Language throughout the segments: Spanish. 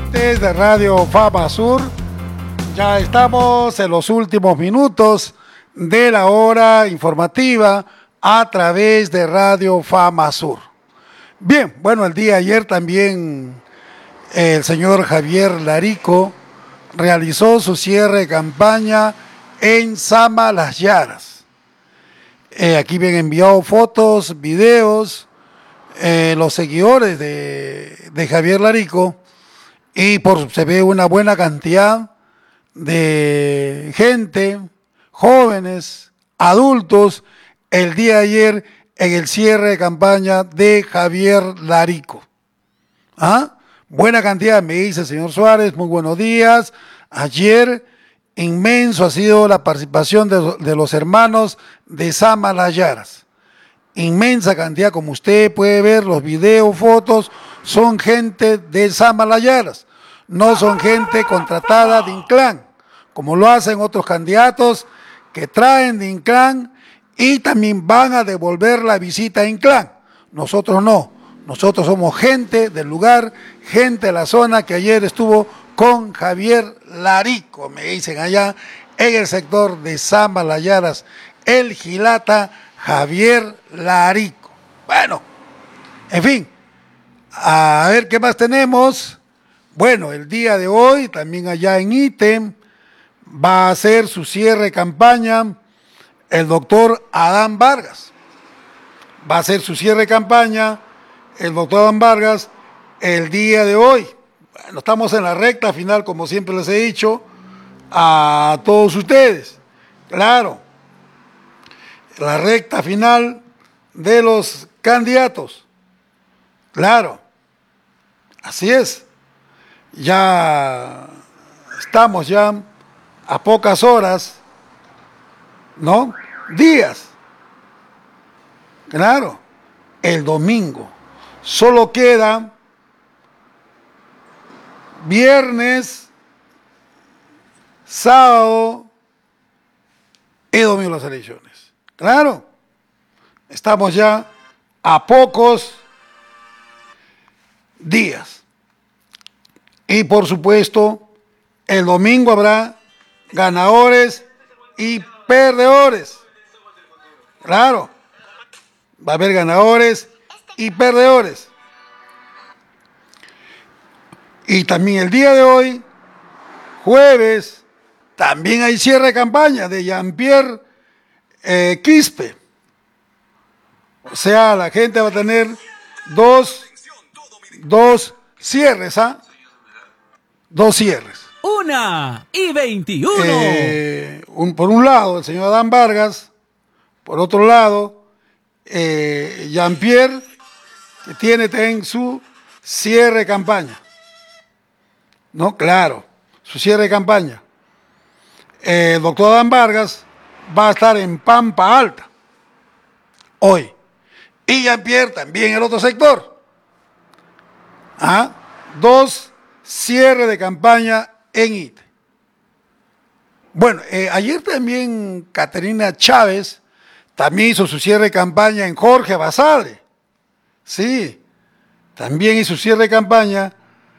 oyentes de Radio Fama Sur, ya estamos en los últimos minutos de la hora informativa a través de Radio Fama Sur. Bien, bueno, el día de ayer también el señor Javier Larico realizó su cierre de campaña en Sama Las Yaras. Aquí me han enviado fotos, videos, los seguidores de Javier Larico, y se ve una buena cantidad de gente, jóvenes, adultos, el día de ayer en el cierre de campaña de Javier Larico. ¿Ah? Buena cantidad, me dice el señor Suárez, muy buenos días. Ayer inmenso ha sido la participación de los hermanos de Sama Las Yaras. Inmensa cantidad, como usted puede ver, los videos, fotos, son gente de Sama Las Yaras. No son gente contratada de Inclán, como lo hacen otros candidatos que traen de Inclán y también van a devolver la visita a Inclán. Nosotros no, nosotros somos gente del lugar, gente de la zona que ayer estuvo con Javier Larico, me dicen allá en el sector de Sama Las Yaras, el Gilata Javier Larico. Bueno, en fin, a ver qué más tenemos. Bueno, el día de hoy, también allá en Ítem, va a hacer su cierre de campaña el doctor Adán Vargas. Va a hacer su cierre de campaña el doctor Adán Vargas el día de hoy. Bueno, estamos en la recta final, como siempre les he dicho a todos ustedes. Claro, la recta final de los candidatos. Claro, así es. Ya estamos ya a pocas horas, ¿no? Días. Claro, el domingo. Solo queda viernes, sábado y domingo las elecciones. Claro, estamos ya a pocos días. Y por supuesto, el domingo habrá ganadores y perdedores. Claro, va a haber ganadores y perdedores. Y también el día de hoy, jueves, también hay cierre de campaña de Jean-Pierre Quispe. O sea, la gente va a tener dos cierres, ¿ah? Dos cierres. 1:21. Por un lado, el señor Adán Vargas, por otro lado, Jean-Pierre, que tiene en su cierre de campaña. No, claro, su cierre de campaña. El doctor Adán Vargas va a estar en Pampa Alta hoy. Y Jean-Pierre también en el otro sector. ¿Ah? Dos cierres de campaña en Ite. Bueno, ayer también Caterina Chávez también hizo su cierre de campaña en Jorge Basadre. Sí, también hizo su cierre de campaña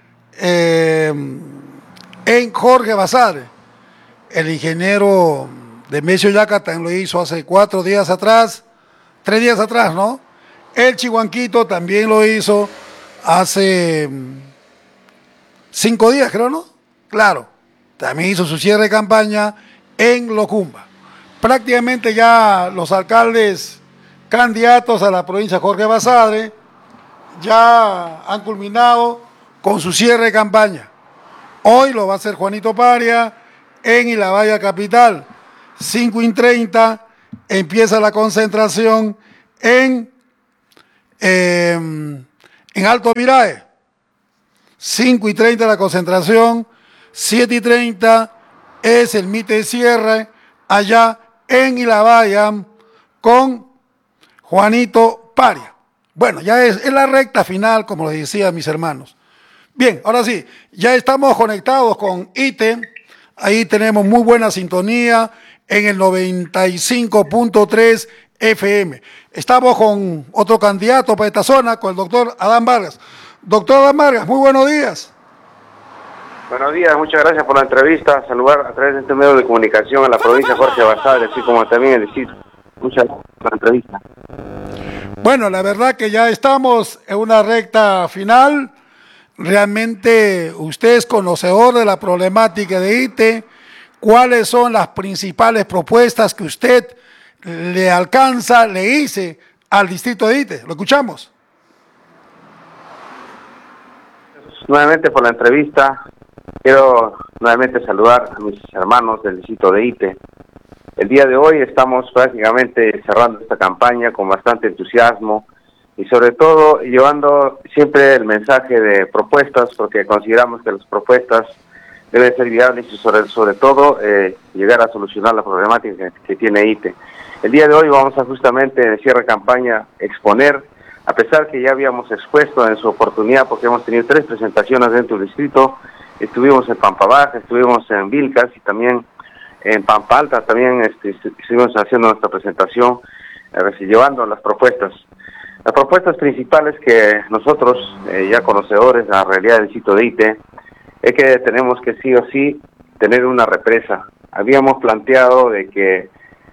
en Jorge Basadre. El ingeniero Demesio Yacatán lo hizo hace 4 días atrás, 3 días atrás, ¿no? El Chihuanquito también lo hizo hace 5 días, creo, ¿no? Claro, también hizo su cierre de campaña en Locumba. Prácticamente ya los alcaldes candidatos a la provincia de Jorge Basadre ya han culminado con su cierre de campaña. Hoy lo va a hacer Juanito Paria en Ilabaya Capital. 5:30 empieza la concentración en Alto Mirae. 5:30 la concentración, 7:30 es el mite de cierre allá en Ilabaya con Juanito Paria. Bueno, ya es la recta final, como les decía a mis hermanos. Bien, ahora sí, ya estamos conectados con ITE, ahí tenemos muy buena sintonía en el 95.3 FM. Estamos con otro candidato para esta zona, con el doctor Adán Vargas. Doctor Adán Vargas, muy buenos días. Buenos días, muchas gracias por la entrevista. Saludar a través de este medio de comunicación a la provincia de Jorge Basadre, así como también el distrito. Muchas gracias por la entrevista. Bueno, la verdad que ya estamos en una recta final. Realmente usted es conocedor de la problemática de ITE. ¿Cuáles son las principales propuestas que usted le hice al distrito de ITE? Lo escuchamos. Nuevamente por la entrevista. Quiero nuevamente saludar a mis hermanos del distrito de ITE. El día de hoy estamos prácticamente cerrando esta campaña con bastante entusiasmo y sobre todo llevando siempre el mensaje de propuestas, porque consideramos que las propuestas deben ser viables y sobre todo llegar a solucionar la problemática que tiene ITE. El día de hoy vamos a justamente en el cierre de campaña exponer, a pesar que ya habíamos expuesto en su oportunidad, porque hemos tenido 3 presentaciones dentro del distrito. Estuvimos en Pampa Baja, estuvimos en Vilcas y también en Pampa Alta. También estuvimos haciendo nuestra presentación, llevando las propuestas. Las propuestas principales que nosotros, ya conocedores de la realidad del distrito de ITE, es que tenemos que sí o sí tener una represa. Habíamos planteado de que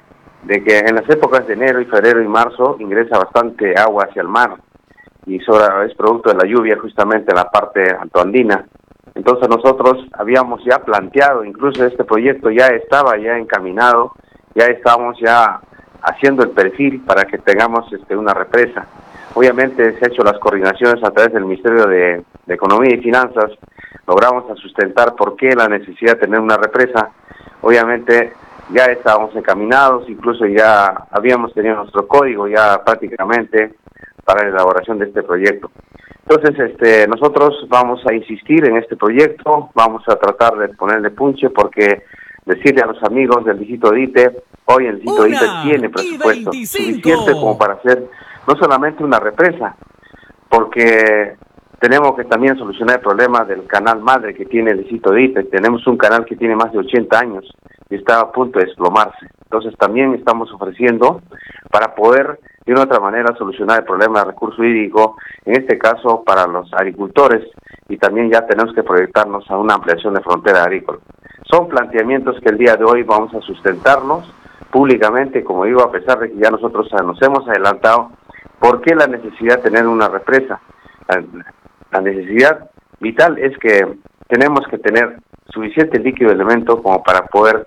en las épocas de enero y febrero y marzo ingresa bastante agua hacia el mar y es producto de la lluvia justamente en la parte altoandina. Entonces nosotros habíamos ya planteado, incluso este proyecto ya estaba ya encaminado, ya estábamos ya haciendo el perfil para que tengamos una represa. Obviamente se han hecho las coordinaciones a través del Ministerio de Economía y Finanzas, logramos sustentar por qué la necesidad de tener una represa. Obviamente ya estábamos encaminados, incluso ya habíamos tenido nuestro código ya prácticamente para la elaboración de este proyecto. Entonces, nosotros vamos a insistir en este proyecto, vamos a tratar de ponerle punche, porque decirle a los amigos del distrito de ITE, hoy el distrito de ITE tiene presupuesto suficiente como para hacer no solamente una represa, porque tenemos que también solucionar el problema del canal madre que tiene el distrito de ITE. Tenemos un canal que tiene más de 80 años y está a punto de desplomarse. Entonces también estamos ofreciendo para poder de una otra manera solucionar el problema de recurso hídrico, en este caso para los agricultores, y también ya tenemos que proyectarnos a una ampliación de frontera agrícola. Son planteamientos que el día de hoy vamos a sustentarnos públicamente, como digo, a pesar de que ya nosotros nos hemos adelantado. ¿Por qué la necesidad de tener una represa? La necesidad vital es que tenemos que tener suficiente líquido de elemento como para poder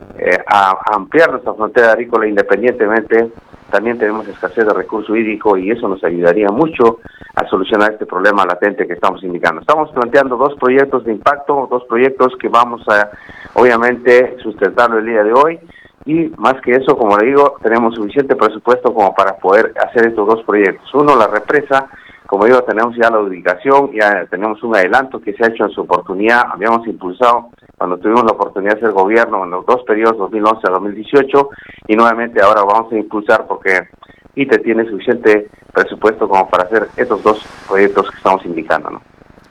ampliar nuestra frontera agrícola independientemente. También tenemos escasez de recurso hídrico y eso nos ayudaría mucho a solucionar este problema latente que estamos indicando. Estamos planteando 2 proyectos de impacto, 2 proyectos que vamos a, obviamente, sustentarlo el día de hoy. Y más que eso, como le digo, tenemos suficiente presupuesto como para poder hacer estos 2 proyectos. Uno, la represa. Como digo, tenemos ya la ubicación, ya tenemos un adelanto que se ha hecho en su oportunidad. Habíamos impulsado cuando tuvimos la oportunidad de ser gobierno en los 2 periodos, 2011 a 2018, y nuevamente ahora vamos a impulsar porque ITE tiene suficiente presupuesto como para hacer estos 2 proyectos que estamos indicando, ¿no?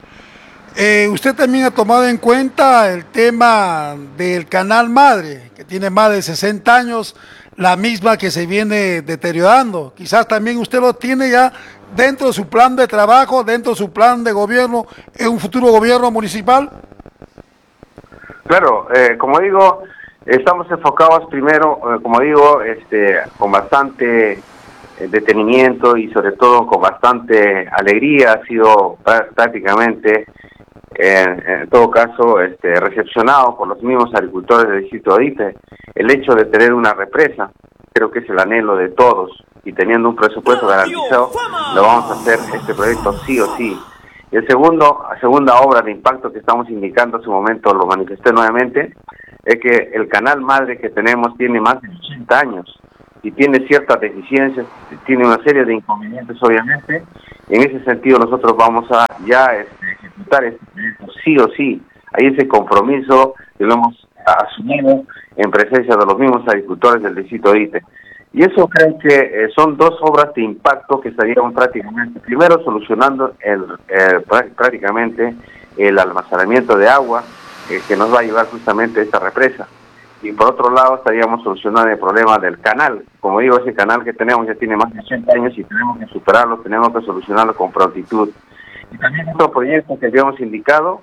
Usted también ha tomado en cuenta el tema del canal madre, que tiene más de 60 años, la misma que se viene deteriorando. Quizás también usted lo tiene ya dentro de su plan de trabajo, dentro de su plan de gobierno, en un futuro gobierno municipal. Claro, como digo, estamos enfocados primero, como digo, con bastante detenimiento y sobre todo con bastante alegría. Ha sido prácticamente, en todo caso, recepcionado por los mismos agricultores del distrito de ITE el hecho de tener una represa. Creo que es el anhelo de todos, y teniendo un presupuesto garantizado, lo vamos a hacer este proyecto sí o sí. Y la segunda obra de impacto que estamos indicando, en su momento lo manifesté nuevamente, es que el canal madre que tenemos tiene más de 80 años y tiene ciertas deficiencias, tiene una serie de inconvenientes, obviamente. En ese sentido nosotros vamos a ya ejecutar este proyecto sí o sí. Ahí ese compromiso que lo hemos asumido en presencia de los mismos agricultores del distrito de ITE. Y eso creo que son 2 obras de impacto que estarían prácticamente, primero solucionando prácticamente el almacenamiento de agua que nos va a llevar justamente a esta represa. Y por otro lado estaríamos solucionando el problema del canal. Como digo, ese canal que tenemos ya tiene más de 80 años y tenemos que superarlo, tenemos que solucionarlo con prontitud. Y también otro proyecto que habíamos indicado,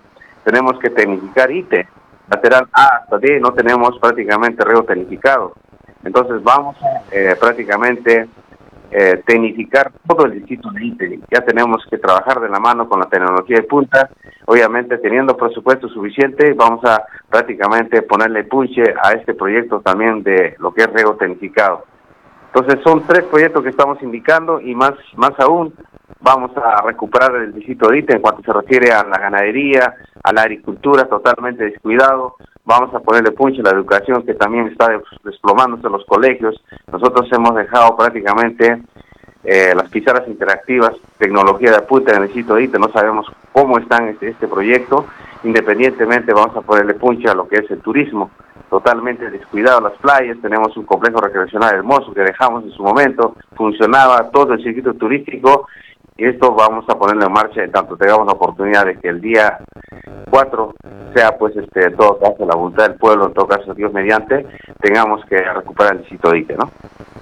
tenemos que tecnificar ITE. Lateral A hasta D no tenemos prácticamente riego tecnificado. Entonces vamos a prácticamente tecnificar todo el distrito de ITE. Ya tenemos que trabajar de la mano con la tecnología de punta. Obviamente, teniendo presupuesto suficiente, vamos a prácticamente ponerle punche a este proyecto también de lo que es riego tecnificado. Entonces son 3 proyectos que estamos indicando y más aún vamos a recuperar el distrito de ITE en cuanto se refiere a la ganadería, a la agricultura totalmente descuidado. Vamos a ponerle punche a la educación que también está desplomándose en los colegios. Nosotros hemos dejado prácticamente las pizarras interactivas, tecnología de punta en el distrito de ITE, no sabemos cómo está este proyecto. Independientemente vamos a ponerle punche a lo que es el turismo, totalmente descuidado las playas. Tenemos un complejo recreacional hermoso que dejamos en su momento, funcionaba todo el circuito turístico, y esto vamos a ponerlo en marcha en tanto tengamos la oportunidad de que el día 4 sea pues en todo caso la voluntad del pueblo, en todo caso Dios mediante, tengamos que recuperar el distrito de ITE, ¿no?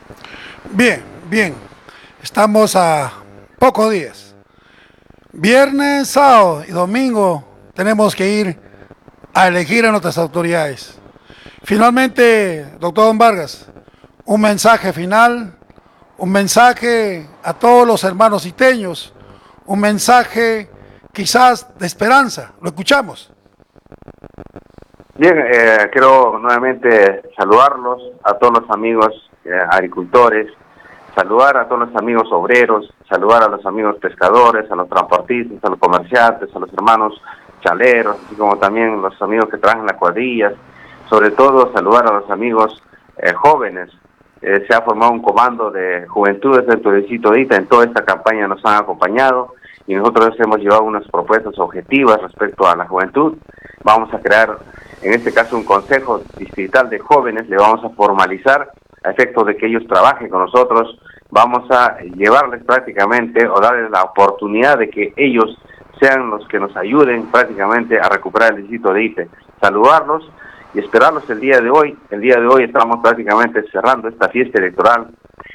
Bien, estamos a pocos días. Viernes, sábado y domingo tenemos que ir a elegir a nuestras autoridades. Finalmente, doctor Don Vargas, un mensaje final, un mensaje a todos los hermanos iteños, un mensaje quizás de esperanza. Lo escuchamos. Bien, quiero nuevamente saludarlos a todos los amigos agricultores, saludar a todos los amigos obreros, saludar a los amigos pescadores, a los transportistas, a los comerciantes, a los hermanos chaleros, así como también los amigos que trabajan en las cuadrillas, sobre todo saludar a los amigos jóvenes. Se ha formado un comando de juventudes dentro del distrito de ITE, en toda esta campaña nos han acompañado y nosotros hemos llevado unas propuestas objetivas respecto a la juventud. Vamos a crear, en este caso, un consejo distrital de jóvenes, le vamos a formalizar a efecto de que ellos trabajen con nosotros. Vamos a llevarles prácticamente o darles la oportunidad de que ellos sean los que nos ayuden prácticamente a recuperar el distrito de ITE. Saludarlos y esperarlos el día de hoy. El día de hoy estamos prácticamente cerrando esta fiesta electoral.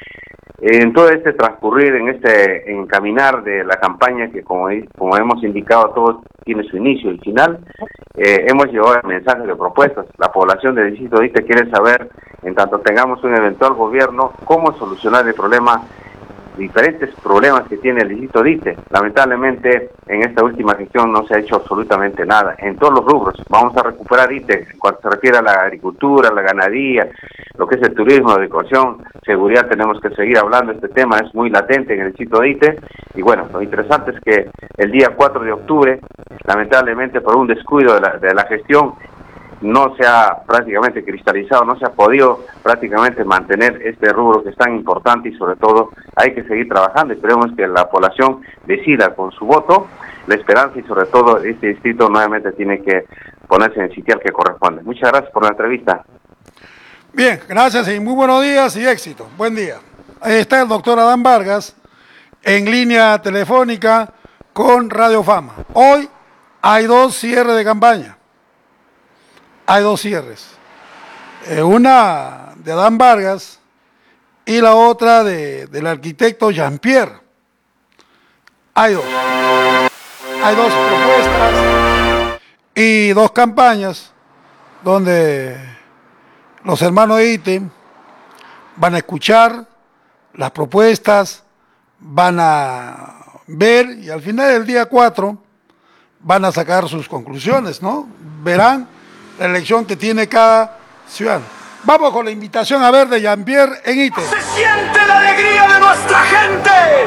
En todo este transcurrir, en este encaminar de la campaña que como hemos indicado, todo tiene su inicio y final, hemos llevado el mensaje de propuestas. La población del distrito de ITE quiere saber, en tanto tengamos un eventual gobierno, cómo solucionar el problema, diferentes problemas que tiene el distrito de ITE. Lamentablemente, en esta última gestión no se ha hecho absolutamente nada, en todos los rubros. Vamos a recuperar ITE, en cuanto se refiere a la agricultura, la ganadería, lo que es el turismo, la educación, seguridad, tenemos que seguir hablando. Este tema es muy latente en el distrito de ITE, y bueno, lo interesante es que el día 4 de octubre, lamentablemente por un descuido de la gestión, no se ha prácticamente cristalizado, no se ha podido prácticamente mantener este rubro que es tan importante, y sobre todo hay que seguir trabajando. Esperemos que la población decida con su voto la esperanza, y sobre todo este distrito nuevamente tiene que ponerse en el sitial que corresponde. Muchas gracias por la entrevista. Bien, gracias y muy buenos días y éxito. Buen día. Ahí está el doctor Adán Vargas en línea telefónica con Radio Fama. Hoy hay 2 cierres de campaña. Hay 2 cierres. Una de Adán Vargas y la otra del arquitecto Jean-Pierre. Hay 2. Hay 2 propuestas y 2 campañas donde los hermanos de ITE van a escuchar las propuestas, van a ver y al final del día 4 van a sacar sus conclusiones, ¿no? Verán la elección que tiene cada ciudadano. Vamos con la invitación a ver de Jean-Pierre en ITE. Se siente la alegría de nuestra gente.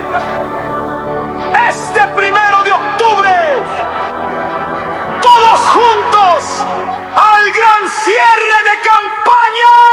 Este 1 de octubre, todos juntos al gran cierre de campaña.